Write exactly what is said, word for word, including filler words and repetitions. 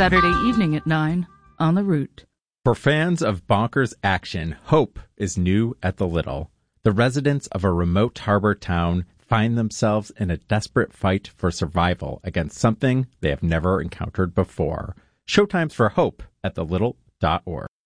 Saturday evening at nine on The Root. For fans of bonkers action, hope is new at the Little. The residents of a remote harbor town find themselves in a desperate fight for survival against something they have never encountered before. Showtimes for Hope at the little dot org.